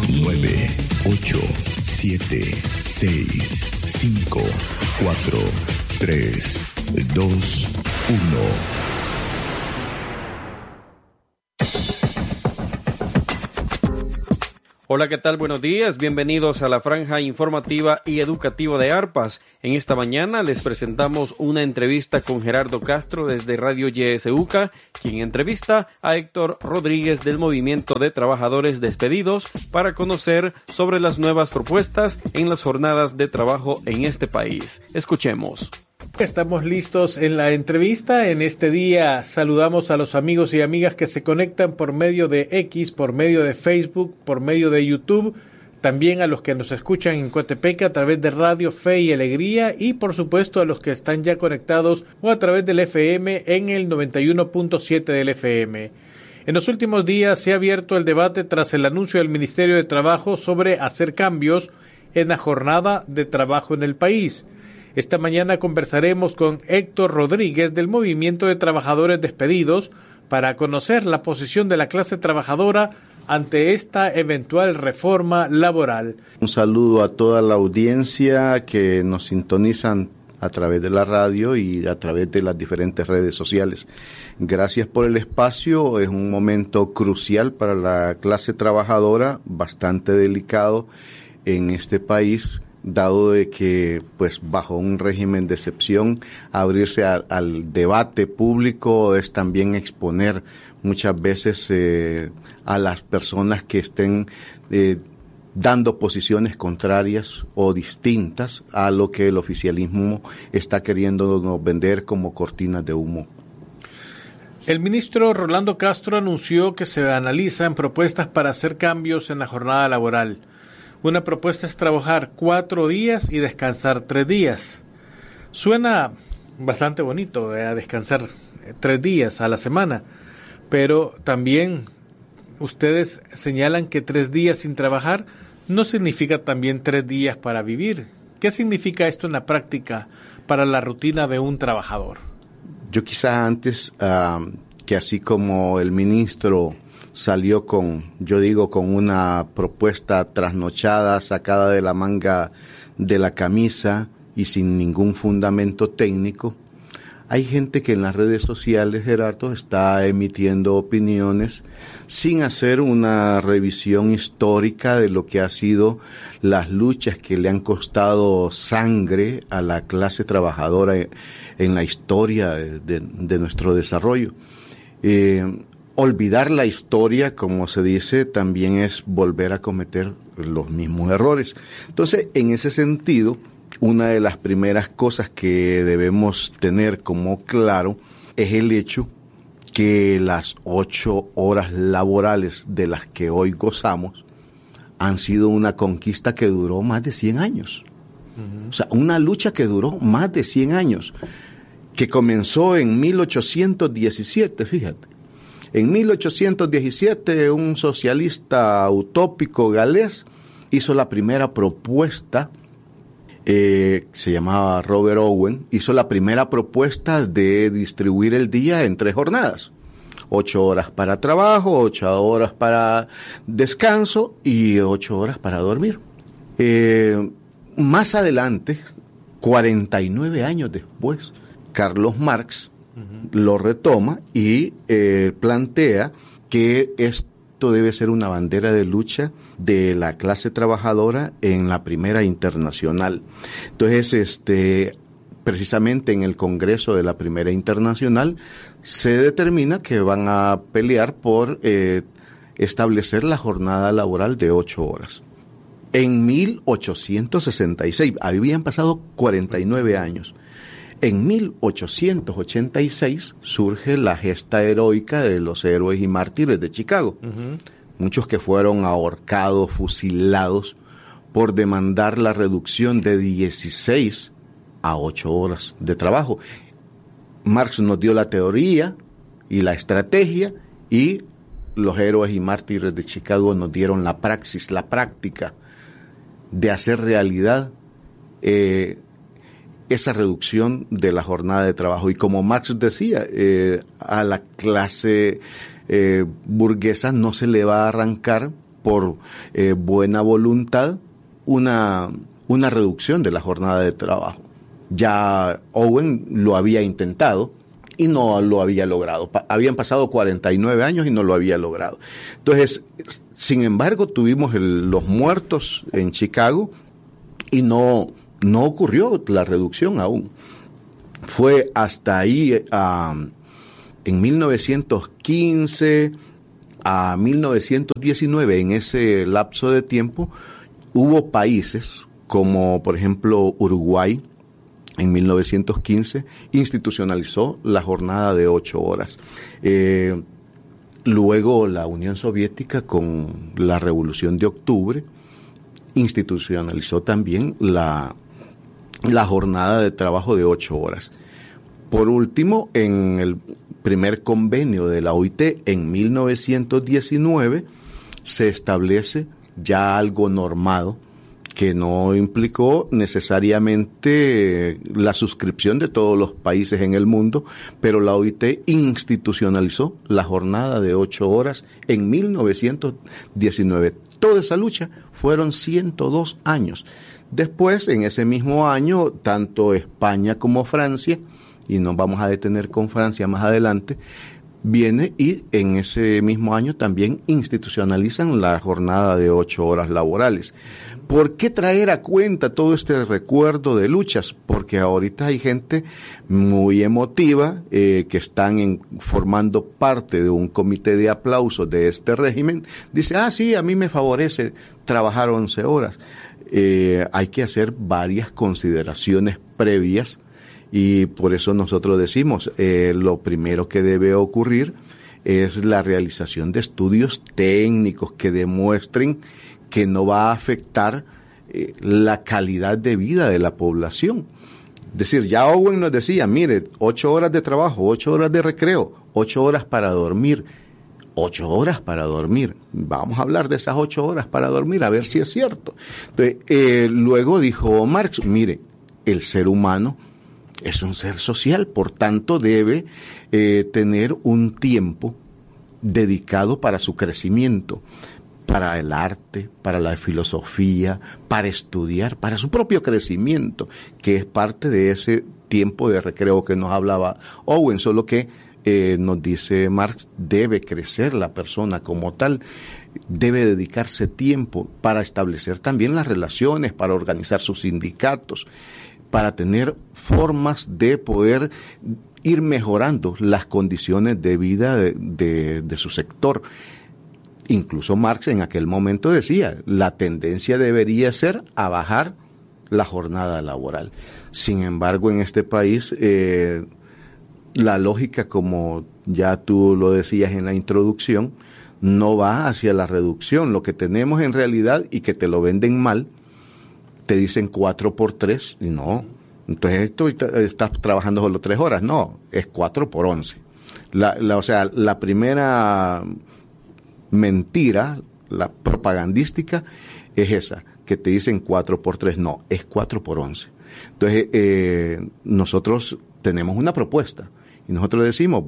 9, 8, 7, 6, 5, 4, 3, 2, 1. Hola, ¿qué tal? Buenos días. Bienvenidos a la franja informativa y educativa de Arpas. En esta mañana les presentamos una entrevista con Gerardo Castro desde Radio YSUCA, quien entrevista a Héctor Rodríguez del Movimiento de Trabajadores Despedidos para conocer sobre las nuevas propuestas en las jornadas de trabajo en este país. Escuchemos. Estamos listos en la entrevista. En este día saludamos a los amigos y amigas que se conectan por medio de X, por medio de Facebook, por medio de YouTube, también a los que nos escuchan en Coatepeque a través de Radio Fe y Alegría y por supuesto a los que están ya conectados o a través del FM en el 91.7 del FM. En los últimos días se ha abierto el debate tras el anuncio del Ministerio de Trabajo sobre hacer cambios en la jornada de trabajo en el país. Esta mañana conversaremos con Héctor Rodríguez del Movimiento de Trabajadores Despedidos para conocer la posición de la clase trabajadora ante esta eventual reforma laboral. Un saludo a toda la audiencia que nos sintonizan a través de la radio y a través de las diferentes redes sociales. Gracias por el espacio. Es un momento crucial para la clase trabajadora, bastante delicado en este país, dado de que, pues, bajo un régimen de excepción, abrirse al debate público es también exponer muchas veces a las personas que estén dando posiciones contrarias o distintas a lo que el oficialismo está queriéndonos vender como cortinas de humo. El ministro Rolando Castro anunció que se analizan propuestas para hacer cambios en la jornada laboral. Una propuesta es trabajar 4 días y descansar 3 días. Suena bastante bonito, descansar 3 días a la semana, pero también ustedes señalan que 3 días sin trabajar no significa también 3 días para vivir. ¿Qué significa esto en la práctica para la rutina de un trabajador? Yo quizá antes, que así como el ministro salió con una propuesta trasnochada, sacada de la manga de la camisa y sin ningún fundamento técnico. Hay gente que en las redes sociales, Gerardo, está emitiendo opiniones sin hacer una revisión histórica de lo que ha sido las luchas que le han costado sangre a la clase trabajadora en la historia de nuestro desarrollo. Olvidar la historia, como se dice, también es volver a cometer los mismos errores. Entonces, en ese sentido, una de las primeras cosas que debemos tener como claro es el hecho que las 8 horas laborales de las que hoy gozamos han sido una conquista que duró más de 100 años. O sea, una lucha que duró más de 100 años, que comenzó en 1817, fíjate. En 1817, un socialista utópico galés hizo la primera propuesta, se llamaba Robert Owen, hizo la primera propuesta de distribuir el día en 3 jornadas. 8 horas para trabajo, 8 horas para descanso y 8 horas para dormir. Más adelante, 49 años después, Carlos Marx lo retoma y plantea que esto debe ser una bandera de lucha de la clase trabajadora en la Primera Internacional. Entonces, precisamente en el Congreso de la Primera Internacional se determina que van a pelear por establecer la jornada laboral de 8 horas. En 1866, habían pasado 49 años. En 1886 surge la gesta heroica de los héroes y mártires de Chicago. Muchos que fueron ahorcados, fusilados por demandar la reducción de 16 a 8 horas de trabajo. Marx nos dio la teoría y la estrategia y los héroes y mártires de Chicago nos dieron la praxis, la práctica de hacer realidad esa reducción de la jornada de trabajo. Y como Marx decía, a la clase burguesa no se le va a arrancar por buena voluntad una reducción de la jornada de trabajo. Ya Owen lo había intentado y no lo había logrado. Habían pasado 49 años y no lo había logrado. Entonces, sin embargo, tuvimos los muertos en Chicago y no ocurrió la reducción aún. Fue hasta ahí, en 1915 a 1919, en ese lapso de tiempo, hubo países como, por ejemplo, Uruguay, en 1915, institucionalizó la jornada de 8 horas. Luego la Unión Soviética, con la Revolución de Octubre, institucionalizó también la jornada de trabajo de 8 horas. Por último, en el primer convenio de la OIT, en 1919, se establece ya algo normado, que no implicó necesariamente la suscripción de todos los países en el mundo, pero la OIT institucionalizó la jornada de 8 horas en 1919. Toda esa lucha fueron 102 años. Después, en ese mismo año, tanto España como Francia, y nos vamos a detener con Francia más adelante, viene y en ese mismo año también institucionalizan la jornada de 8 horas laborales. ¿Por qué traer a cuenta todo este recuerdo de luchas? Porque ahorita hay gente muy emotiva que están formando parte de un comité de aplausos de este régimen. Dice, sí, a mí me favorece trabajar 11 horas. Hay que hacer varias consideraciones previas y por eso nosotros decimos, lo primero que debe ocurrir es la realización de estudios técnicos que demuestren que no va a afectar la calidad de vida de la población. Es decir, ya Owen nos decía, mire, 8 horas de trabajo, 8 horas de recreo, 8 horas para dormir. 8 horas para dormir. Vamos a hablar de esas 8 horas para dormir, a ver si es cierto. Entonces, luego dijo Marx, mire, el ser humano es un ser social, por tanto debe tener un tiempo dedicado para su crecimiento, para el arte, para la filosofía, para estudiar, para su propio crecimiento, que es parte de ese tiempo de recreo que nos hablaba Owen, solo que nos dice Marx, debe crecer la persona como tal, debe dedicarse tiempo para establecer también las relaciones, para organizar sus sindicatos, para tener formas de poder ir mejorando las condiciones de vida de su sector. Incluso Marx en aquel momento decía, la tendencia debería ser a bajar la jornada laboral. Sin embargo, en este país, la lógica, como ya tú lo decías en la introducción, no va hacia la reducción. Lo que tenemos en realidad, y que te lo venden mal, te dicen 4x3, y no. Entonces, estás trabajando solo 3 horas. No, es 4x11. O sea, la primera mentira, la propagandística, es esa, que te dicen 4x3, no, es 4x11. Entonces, nosotros tenemos una propuesta y nosotros decimos,